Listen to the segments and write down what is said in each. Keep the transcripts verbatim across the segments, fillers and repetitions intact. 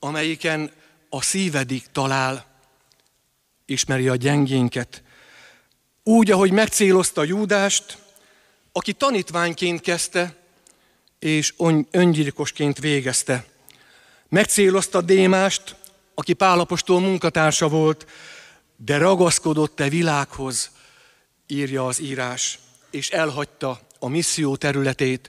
amelyiken a szívedig talál, ismeri a gyengénket. Úgy, ahogy megcélozta Júdást, aki tanítványként kezdte, és öngyilkosként végezte. Megcélozta Démást, aki Pál apostol munkatársa volt, de ragaszkodott e világhoz, írja az írás, és elhagyta a misszió területét.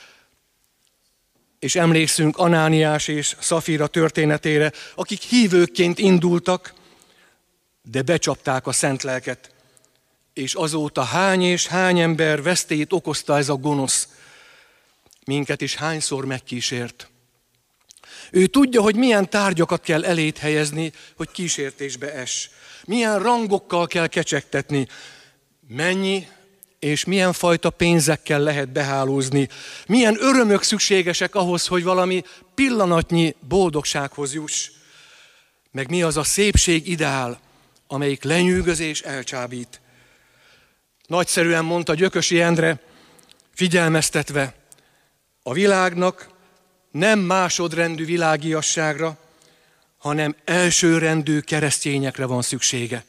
És emlékszünk Anániás és Szafira történetére, akik hívőkként indultak, de becsapták a szent lelket. És azóta hány és hány ember vesztélyt okozta ez a gonosz, minket is hányszor megkísért. Ő tudja, hogy milyen tárgyakat kell elét helyezni, hogy kísértésbe ess. Milyen rangokkal kell kecsegtetni, mennyi és milyen fajta pénzekkel lehet behálózni, milyen örömök szükségesek ahhoz, hogy valami pillanatnyi boldogsághoz juss, meg mi az a szépség ideál, amelyik lenyűgöz és elcsábít. Nagyszerűen mondta Gyökösi Endre, figyelmeztetve, a világnak nem másodrendű világiasságra, hanem elsőrendű keresztényekre van szüksége.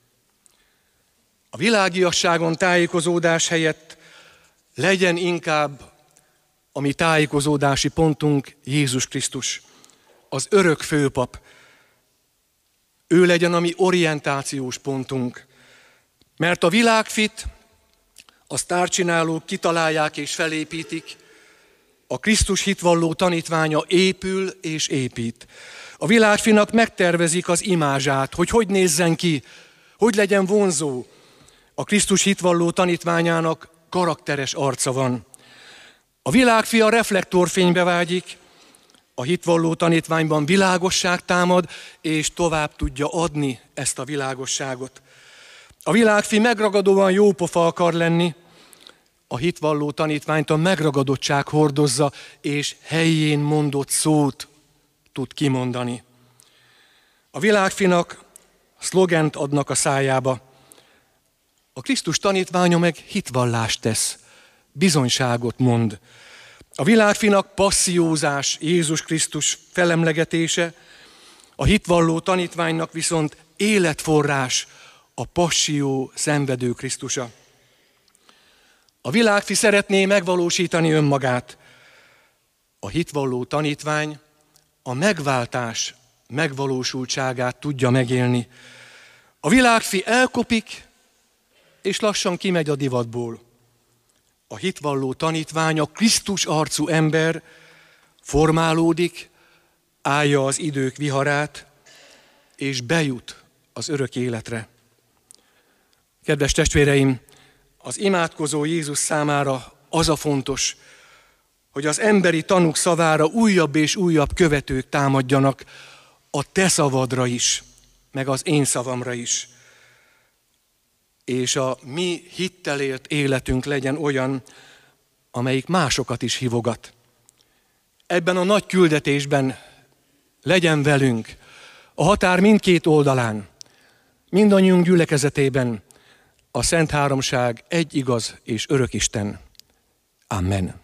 A világiasságon tájékozódás helyett legyen inkább a mi tájékozódási pontunk Jézus Krisztus, az örök főpap. Ő legyen a mi orientációs pontunk. Mert a világfit, a sztárcsinálók kitalálják és felépítik, a Krisztus hitvalló tanítványa épül és épít. A világfinak megtervezik az imázsát, hogy hogy nézzen ki, hogy legyen vonzó. A Krisztus hitvalló tanítványának karakteres arca van. A világfi a reflektorfénybe vágyik, a hitvalló tanítványban világosság támad, és tovább tudja adni ezt a világosságot. A világfi megragadóan jópofa akar lenni, a hitvalló tanítványt a megragadottság hordozza, és helyén mondott szót tud kimondani. A világfinak szlogent adnak a szájába. A Krisztus tanítványa meg hitvallást tesz, bizonyságot mond. A világfinak passziózás, Jézus Krisztus felemlegetése, a hitvalló tanítványnak viszont életforrás, a passió szenvedő Krisztusa. A világfi szeretné megvalósítani önmagát. A hitvalló tanítvány a megváltás megvalósultságát tudja megélni. A világfi elkopik, és lassan kimegy a divatból. A hitvalló tanítvány, a Krisztus arcú ember formálódik, állja az idők viharát, és bejut az örök életre. Kedves testvéreim, az imádkozó Jézus számára az a fontos, hogy az emberi tanúk szavára újabb és újabb követők támadjanak, a te szavadra is, meg az én szavamra is. És a mi hittel élt életünk legyen olyan, amelyik másokat is hívogat. Ebben a nagy küldetésben legyen velünk, a határ mindkét oldalán, mindannyiunk gyülekezetében, a Szent Háromság egy igaz és örök Isten. Amen.